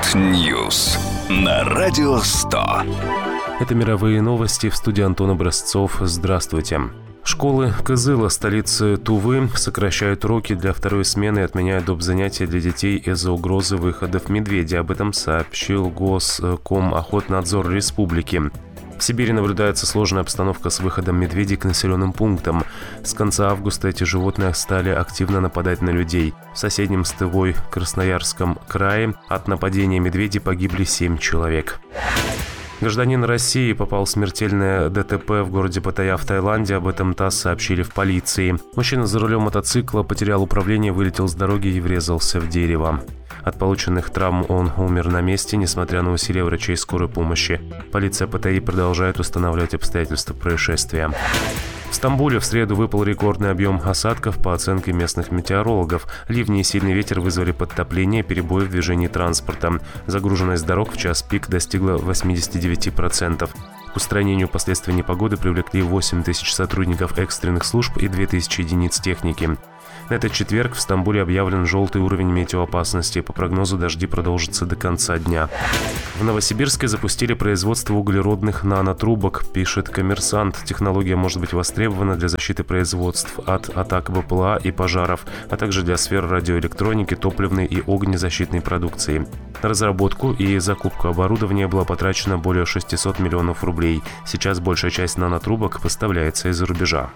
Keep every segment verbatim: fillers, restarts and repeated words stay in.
World News на Радио сто. Это мировые новости, в студии Антон Образцов. Здравствуйте. Школы Кызыла, столицы Тувы, сокращают уроки для второй смены и отменяют доп. Занятия для детей из-за угрозы выходов медведя. Об этом сообщил Госкомохотнадзор Республики. В Сибири наблюдается сложная обстановка с выходом медведей к населенным пунктам. С конца августа эти животные стали активно нападать на людей. В соседнем с Тывой Красноярском крае от нападения медведей погибли семь человек. Гражданин России попал в смертельное ДТП в городе Паттайя в Таиланде. Об этом ТАСС сообщили в полиции. Мужчина за рулем мотоцикла потерял управление, вылетел с дороги и врезался в дерево. От полученных травм он умер на месте, несмотря на усилия врачей скорой помощи. Полиция Паттайи продолжает устанавливать обстоятельства происшествия. В Стамбуле в среду выпал рекордный объем осадков по оценке местных метеорологов. Ливни и сильный ветер вызвали подтопление, перебои в движении транспорта. Загруженность дорог в час пик достигла восемьдесят девять процентов. К устранению последствий непогоды привлекли восемь тысяч сотрудников экстренных служб и две тысячи единиц техники. На этот четверг в Стамбуле объявлен желтый уровень метеоопасности. По прогнозу, дожди продолжатся до конца дня. В Новосибирске запустили производство углеродных нанотрубок, пишет «Коммерсант». Технология может быть востребована для защиты производств от атак БПЛА и пожаров, а также для сфер радиоэлектроники, топливной и огнезащитной продукции. На разработку и закупку оборудования было потрачено более шестьсот миллионов рублей. Сейчас большая часть нанотрубок поставляется из-за рубежа.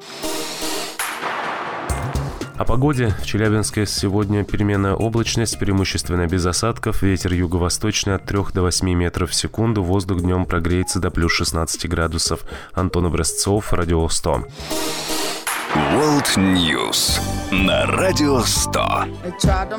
О погоде. В Челябинске сегодня переменная облачность, преимущественно без осадков. Ветер юго-восточный от трёх до восьми метров в секунду. Воздух днем прогреется до плюс шестнадцати градусов. Антон Образцов, Радио сто. World News на Радио сто.